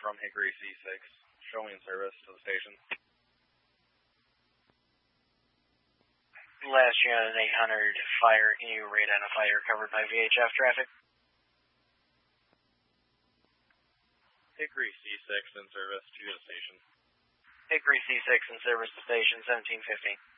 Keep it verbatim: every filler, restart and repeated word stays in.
from Hickory C six, showing service to the station. Last unit eight hundred, fire, can you re-identify you're covered by V H F traffic? Hickory C six in service to the station. Hickory C six in service to station, seventeen fifteen.